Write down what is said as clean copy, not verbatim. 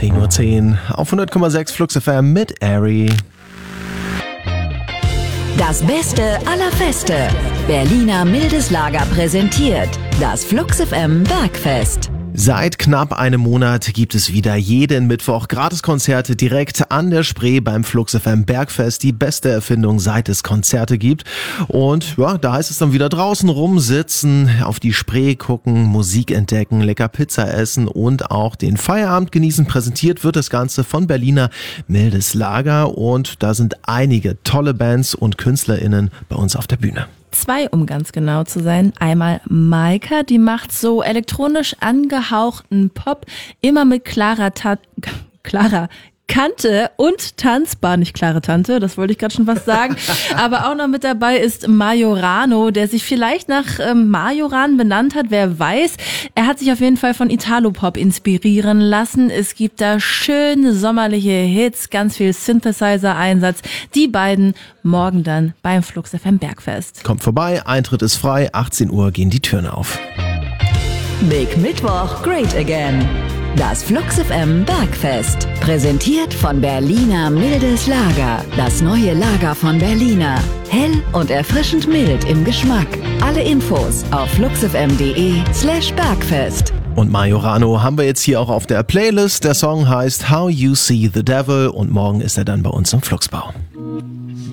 10:10 Uhr auf 100,6 Flux FM mit Ari. Das Beste aller Feste. Berliner Mildes Lager präsentiert das Flux FM Bergfest. Seit knapp einem Monat gibt es wieder jeden Mittwoch Gratiskonzerte direkt an der Spree beim Flux FM Bergfest. Die beste Erfindung, seit es Konzerte gibt. Und ja, da heißt es dann wieder draußen rumsitzen, auf die Spree gucken, Musik entdecken, lecker Pizza essen und auch den Feierabend genießen. Präsentiert wird das Ganze von Berliner Mildes Lager und da sind einige tolle Bands und KünstlerInnen bei uns auf der Bühne. 2, um ganz genau zu sein. Einmal Maika, die macht so elektronisch angehauchten Pop, immer mit klarer Kante und tanzbar, nicht klare Tante, das wollte ich gerade schon was sagen. Aber auch noch mit dabei ist Majorano, der sich vielleicht nach Majoran benannt hat, wer weiß. Er hat sich auf jeden Fall von Italo-Pop inspirieren lassen. Es gibt da schöne sommerliche Hits, ganz viel Synthesizer-Einsatz. Die beiden morgen dann beim Flux FM Bergfest. Kommt vorbei, Eintritt ist frei, 18 Uhr gehen die Türen auf. Big Mittwoch, Great Again. Das Flux FM Bergfest. Präsentiert von Berliner Mildes Lager. Das neue Lager von Berliner. Hell und erfrischend mild im Geschmack. Alle Infos auf fluxfm.de/Bergfest. Und Majorano haben wir jetzt hier auch auf der Playlist. Der Song heißt How You See the Devil und morgen ist er dann bei uns im Fluxbau.